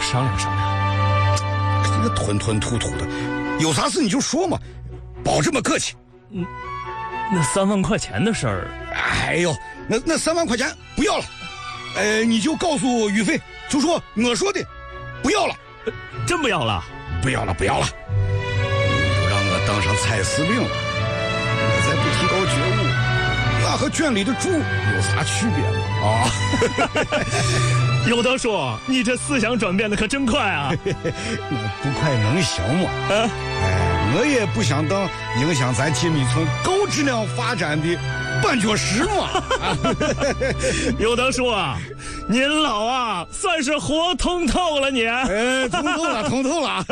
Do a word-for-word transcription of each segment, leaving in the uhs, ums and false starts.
商量商量。 这个吞吞吐吐的，有啥事你就说嘛，别这么客气。 嗯，那三万块钱的事儿， 哎呦，那那三万块钱不要了，呃，你就告诉宇飞，就说我说的，不要了。 呃、真不要了？ 不要了，不要了。你就让我当上蔡司令了，我再不提高觉悟，那和圈里的猪有啥区别吗？ 啊！有德叔，你这思想转变的可真快啊！ 那不快能行吗？啊，哎，我也不想当影响咱金米村高质量发展的绊脚石嘛。 有德叔啊，您老啊，算是活通透了你。 哎，通透了，通透了。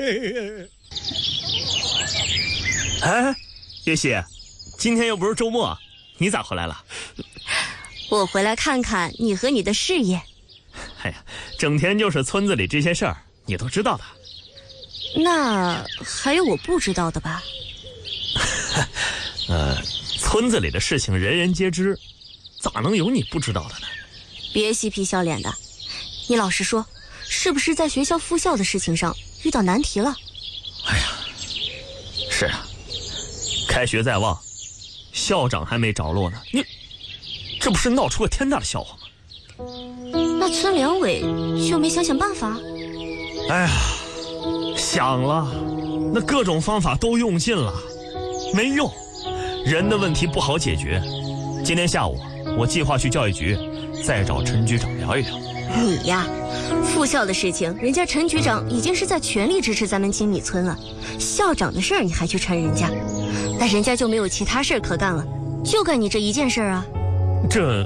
哎，月熙，今天又不是周末，你咋回来了？ 我回来看看你和你的事业。 哎呀，整天就是村子里这些事儿，你都知道的。 那还有我不知道的吧？ 呃，村子里的事情人人皆知，咋能有你不知道的呢？ 别嬉皮笑脸的，你老实说，是不是在学校复校的事情上遇到难题了？ 哎呀，是啊，开学在望，校长还没着落呢，你这不是闹出个天大的笑话吗？ 那村两委就没想想办法？ 哎呀，想了，那各种方法都用尽了，没用，人的问题不好解决。今天下午我计划去教育局再找陈局长聊一聊。 你呀，复校的事情人家陈局长已经是在全力支持咱们金米村了，校长的事儿你还去缠人家，那人家就没有其他事儿可干了，就干你这一件事儿啊。 这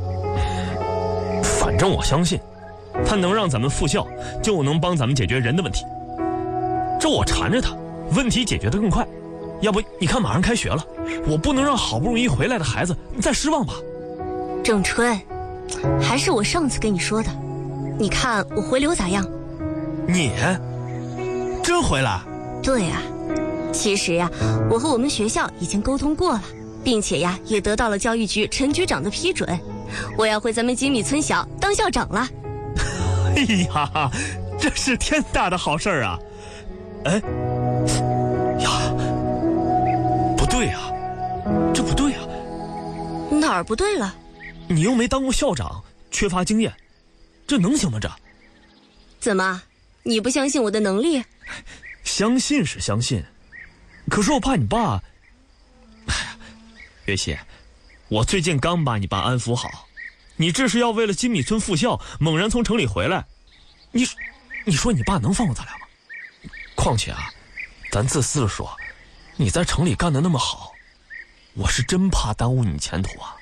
反正我相信他能让咱们复校，就能帮咱们解决人的问题。这我缠着他，问题解决得更快。要不你看马上开学了，我不能让好不容易回来的孩子再失望吧。 郑春，还是我上次跟你说的，你看我回流咋样？ 你真回来？ 对呀，其实呀，我和我们学校已经沟通过了，并且呀也得到了教育局陈局长的批准，我要回咱们金米村小当校长了。 哎呀，这是天大的好事儿啊！哎呀，不对啊，这不对啊！ 哪儿不对了？ 你又没当过校长，缺乏经验，这能行吗？这怎么？你不相信我的能力？ 相信是相信，可是我怕你爸。哎呀，月熙，我最近刚把你爸安抚好，你这是要为了金米村复校猛然从城里回来，你你说你爸能放过咱俩吗？况且啊，咱自私的说，你在城里干得那么好，我是真怕耽误你前途啊。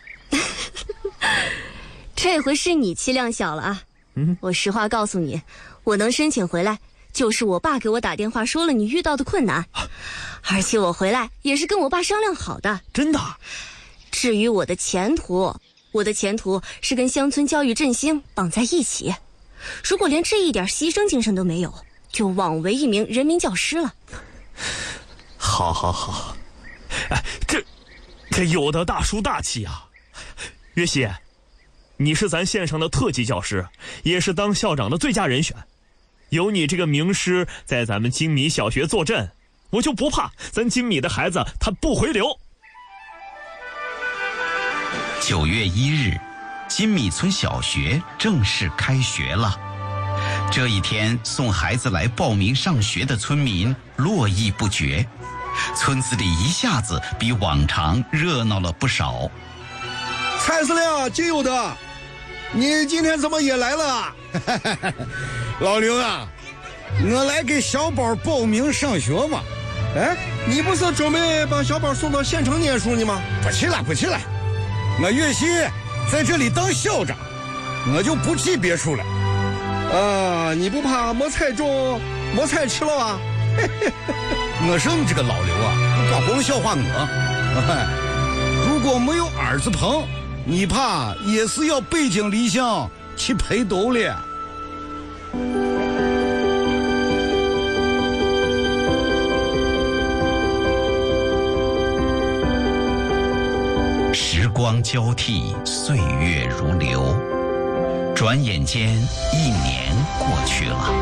这回是你气量小了啊！嗯，我实话告诉你，我能申请回来，就是我爸给我打电话说了你遇到的困难，而且我回来也是跟我爸商量好的。 真的？ 至于我的前途，我的前途是跟乡村教育振兴绑在一起，如果连这一点牺牲精神都没有，就枉为一名人民教师了。 好好好，哎，这这有的大叔大气啊！月熙，你是咱县上的特级教师，也是当校长的最佳人选。有你这个名师在咱们金米小学坐镇，我就不怕咱金米的孩子他不回流。 九月一日，金米村小学正式开学了。这一天，送孩子来报名上学的村民络绎不绝，村子里一下子比往常热闹了不少。 蔡司令，金有的，你今天怎么也来了？老刘啊，我来给小宝报名上学嘛。 哎，你不是准备把小宝送到县城念书呢吗？ 不去了，不去了。我岳熙在这里当校长，我就不去别处了。 啊，你不怕没菜种没菜吃了啊？ 我说你这个老刘啊，别光笑话我。如果没有儿子捧，你怕也是要背井离乡去陪斗了。 时光交替，岁月如流，转眼间一年过去了。